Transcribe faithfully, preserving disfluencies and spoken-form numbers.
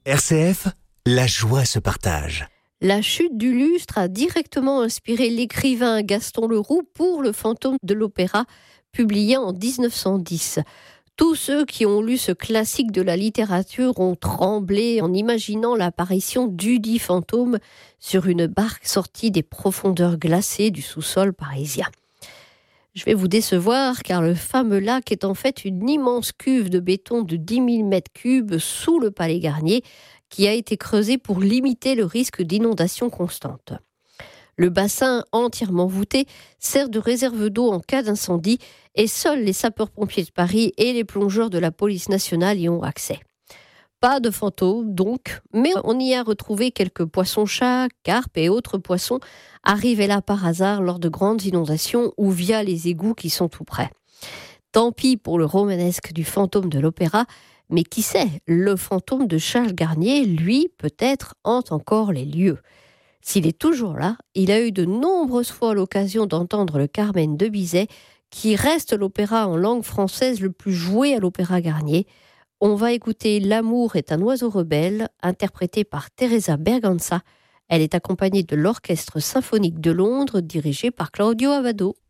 R C F, la joie se partage. La chute du lustre a directement inspiré l'écrivain Gaston Leroux pour Le fantôme de l'opéra, publié en dix-neuf cent dix. Tous ceux qui ont lu ce classique de la littérature ont tremblé en imaginant l'apparition dudit fantôme sur une barque sortie des profondeurs glacées du sous-sol parisien. Je vais vous décevoir car le fameux lac est en fait une immense cuve de béton de dix mille mètres cubes sous le Palais Garnier qui a été creusée pour limiter le risque d'inondation constante. Le bassin entièrement voûté sert de réserve d'eau en cas d'incendie et seuls les sapeurs-pompiers de Paris et les plongeurs de la police nationale y ont accès. Pas de fantômes donc, mais on y a retrouvé quelques poissons-chats, carpes et autres poissons arrivés là par hasard lors de grandes inondations ou via les égouts qui sont tout près. Tant pis pour le romanesque du fantôme de l'opéra, mais qui sait, le fantôme de Charles Garnier, lui, peut-être, hante encore les lieux. S'il est toujours là, il a eu de nombreuses fois l'occasion d'entendre le Carmen de Bizet, qui reste l'opéra en langue française le plus joué à l'Opéra Garnier. On va écouter L'amour est un oiseau rebelle, interprété par Teresa Berganza. Elle est accompagnée de l'Orchestre symphonique de Londres, dirigé par Claudio Abbado.